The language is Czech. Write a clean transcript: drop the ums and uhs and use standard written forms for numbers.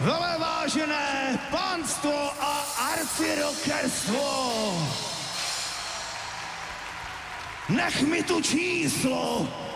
Velevážené pánstvo a arcirockerstvo, nech mi tu číslo